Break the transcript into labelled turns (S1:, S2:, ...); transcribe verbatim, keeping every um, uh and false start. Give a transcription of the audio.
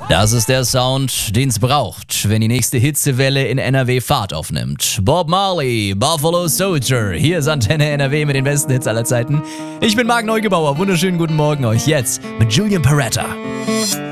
S1: Das ist der Sound, den es braucht, wenn die nächste Hitzewelle in N R W Fahrt aufnimmt. Bob Marley, Buffalo Soldier. Hier ist Antenne N R W mit den besten Hits aller Zeiten. Ich bin Marc Neugebauer. Wunderschönen guten Morgen euch jetzt mit Julian Peretta.